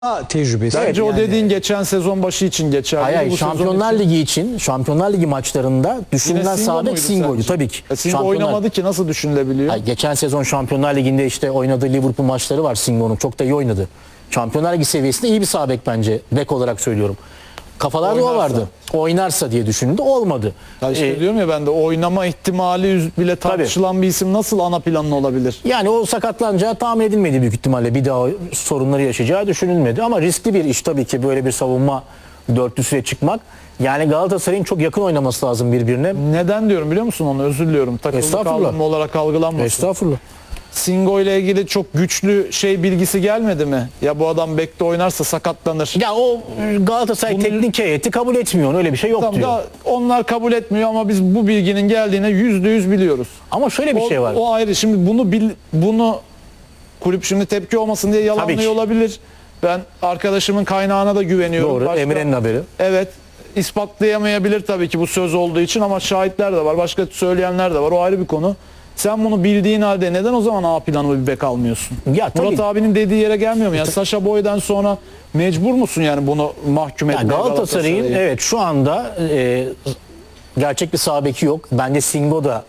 tecrübesi. Bence o dediğin geçen sezon başı için geçerli. Hayır, Bu sezon Şampiyonlar için. Ligi için, Şampiyonlar Ligi maçlarında düşünülen Singo sağ bek muydu Singo'ydu sence? tabii ki. Singo oynamadı ki, nasıl düşünülebiliyor? Hayır, geçen sezon Şampiyonlar Ligi'nde işte oynadığı Liverpool maçları var Singo'nun. Çok da iyi oynadı. Şampiyonlar Ligi seviyesinde iyi bir sağ bek bence. Bek olarak söylüyorum. Kafalarda o Oynarsa. vardı. Oynarsa diye düşündü. Olmadı. Ya işte diyorum ya, ben de oynama ihtimali bile tartışılan bir isim nasıl ana planlı olabilir? Yani o sakatlanacağı tahmin edilmedi büyük ihtimalle. Bir daha sorunları yaşayacağı düşünülmedi. Ama riskli bir iş tabii ki böyle bir savunma dörtlüsüyle çıkmak. Yani Galatasaray'ın çok yakın oynaması lazım birbirine. Neden diyorum biliyor musun onu? Özür diliyorum. Takıldı Estağfurullah. kaldım olarak algılanmasın. Estağfurullah. Singo ile ilgili çok güçlü bilgisi gelmedi mi? Ya bu adam bekte oynarsa sakatlanır. Ya o Galatasaray teknik heyeti kabul etmiyor. Öyle bir şey yok Tamam diyor. da onlar kabul etmiyor ama biz bu bilginin geldiğine %100 biliyoruz. Ama şöyle bir şey var. O ayrı. Şimdi bunu kulüp şimdi tepki olmasın diye Tabii yalanlıyor ki. olabilir. Ben arkadaşımın kaynağına da güveniyorum. Doğru. Emre'nin haberi. Evet. İspatlayamayabilir tabii ki bu söz olduğu için ama şahitler de var. Başka söyleyenler de var. O ayrı bir konu. Sen bunu bildiğin halde neden o zaman A planı bir bek almıyorsun? Ya tabii. Murat abinin dediği yere gelmiyor mu? Ya Sacha Boey'den sonra mecbur musun yani bunu mahkum etmeye? Galatasaray'ın evet şu anda gerçek bir sağ beki yok. Bence Singo da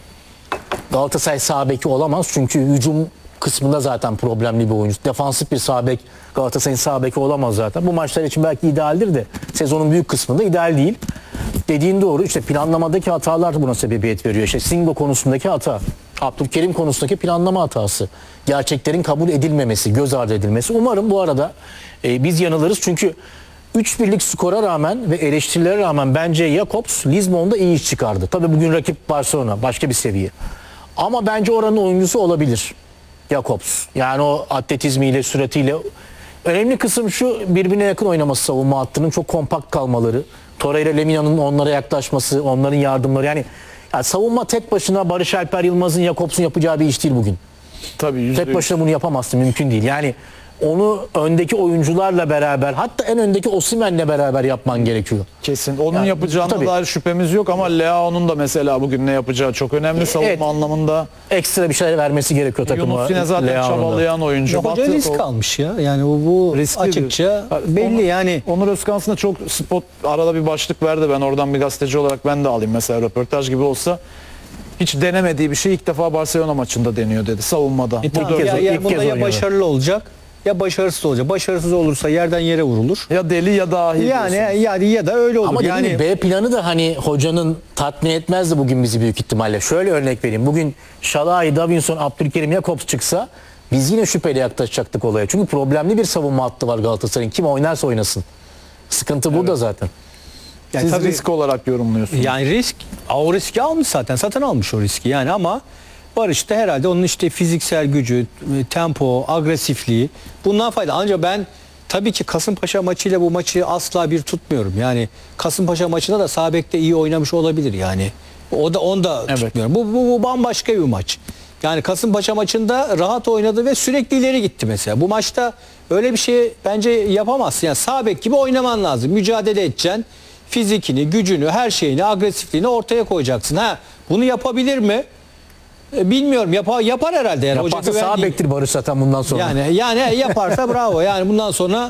Galatasaray sağ beki olamaz. Çünkü hücum kısmında zaten problemli bir oyuncu. Defansif bir sağ bek Galatasaray'ın sağ beki olamaz zaten. Bu maçlar için belki idealdir de sezonun büyük kısmında ideal değil. Dediğin doğru. İşte planlamadaki hatalar buna sebebiyet veriyor. İşte Singo konusundaki hata, Abdülkerim konusundaki planlama hatası, gerçeklerin kabul edilmemesi, göz ardı edilmesi. Umarım bu arada biz yanılırız. Çünkü 3-1'lik skora rağmen ve eleştirilere rağmen bence Jakobs Lizbon'da iyi iş çıkardı. Tabii bugün rakip Barcelona, başka bir seviye. Ama bence oranın oyuncusu olabilir Jakobs. Yani o atletizmiyle, süratiyle. Önemli kısım şu, birbirine yakın oynaması savunma hattının, çok kompakt kalmaları. Torreira, Lemina'nın onlara yaklaşması, onların yardımları. Yani savunma tek başına Barış Alper Yılmaz'ın, Jakobs'un yapacağı bir iş değil bugün. Tabii Tek başına bunu yapamazsın, mümkün değil. Yani onu öndeki oyuncularla beraber, hatta en öndeki Osimhen'le beraber yapman gerekiyor. Kesin. Onun Yani, yapacağına tabii. dair şüphemiz yok ama Leao'nun da mesela bugün ne yapacağı çok önemli savunma Evet. anlamında. Ekstra bir şeyler vermesi gerekiyor takıma. Yunus yine zaten Leao'nun da. çabalayan oyuncu. Hoca Batı- risk almış ya. Yani bu Risklidir. açıkça belli yani. Onur Özkans'ın da çok spot arada bir başlık verdi. Ben oradan bir gazeteci olarak ben de alayım mesela, röportaj gibi olsa. Hiç denemediği bir şey ilk defa Barcelona maçında deniyor dedi savunmada. Tamam, kez- ya, ilk bunda kez ya oynuyor. başarılı olacak ya başarısız olacak. Başarısız olursa yerden yere vurulur. Ya deli ya dahi Yani diyorsun. ya da öyle olur. Ama dediğim yani gibi B planı da hani hocanın tatmin etmezdi bugün bizi büyük ihtimalle. Şöyle örnek vereyim. Bugün Şalai, Davinson, Abdülkerim, Jakobs çıksa biz yine şüpheyle yaklaşacaktık olaya. Çünkü problemli bir savunma hattı var Galatasaray'ın. Kim oynarsa oynasın. Sıkıntı burada zaten. yani Siz tabii- risk olarak yorumluyorsunuz. Yani o riski almış zaten. Satın almış o riski yani ama Barış da herhalde onun işte fiziksel gücü, tempo, agresifliği bundan fayda. Ancak ben tabii ki Kasımpaşa maçıyla bu maçı asla bir tutmuyorum. Yani Kasımpaşa maçında da sağ bekte iyi oynamış olabilir yani. Onu da Evet. tutmuyorum. Bu bambaşka bir maç. Yani Kasımpaşa maçında rahat oynadı ve sürekli ileri gitti mesela. Bu maçta öyle bir şey bence yapamazsın. Yani sağ bek gibi oynaman lazım. Mücadele edeceksin. Fizikini, gücünü, her şeyini, agresifliğini ortaya koyacaksın. Bunu yapabilir mi? Bilmiyorum. Yapar herhalde yani. Hoca Yaparsa sağ güvendiği- bektir Barış zaten bundan sonra. yani yaparsa bravo. Yani bundan sonra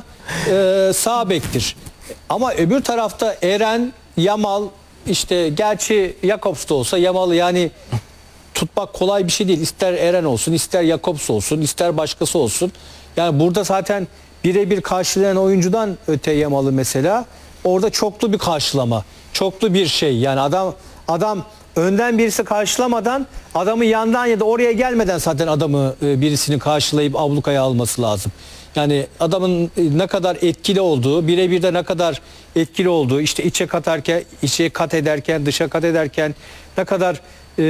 sağ bektir. Ama öbür tarafta Eren, Yamal, işte gerçi Jakobs da olsa Yamal'ı yani tutmak kolay bir şey değil. İster Eren olsun, ister Jakobs olsun, ister başkası olsun. Yani burada zaten birebir karşılayan oyuncudan öte Yamal'ı mesela orada çoklu bir karşılama. Çoklu bir şey. Yani adam önden birisi karşılamadan adamı yandan ya da oraya gelmeden zaten adamı birisini karşılayıp ablukaya alması lazım. Yani adamın ne kadar etkili olduğu, birebir de ne kadar etkili olduğu, işte içe kat ederken, dışa kat ederken ne kadar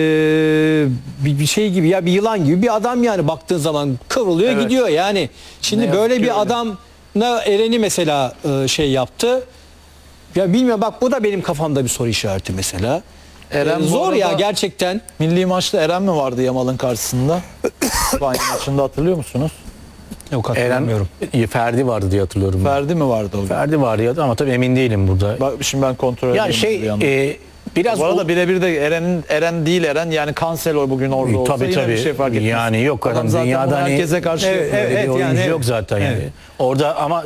bir şey gibi ya bir yılan gibi bir adam yani baktığın zaman kıvrılıyor Evet. gidiyor yani. Şimdi Ne yazık böyle ki bir öyle. adam Eren'i mesela şey yaptı. Ya bilmiyorum bak bu da benim kafamda bir soru işareti mesela. Eren bu Zor ya arada- gerçekten. Milli maçta Eren mi vardı Yamal'ın karşısında? İspanya maçında hatırlıyor musunuz? Yok Eren, hatırlamıyorum. Ferdi vardı diye hatırlıyorum. Ferdi mi vardı o gün? Ferdi vardı ya ama tabii emin değilim burada. Bak şimdi ben kontrol Ya edeyim bir yandan. Biraz Bu arada o- birebir de Eren değil Eren, yani Cancelo bugün orada olsa tabii yine tabii. bir şey fark etmez. Yani yok Adam adam zaten dünyada bunu hani herkese karşı Evet, yapıyor. öyle bir evet, oyuncu yani yok evet. zaten yani. Evet. Orada ama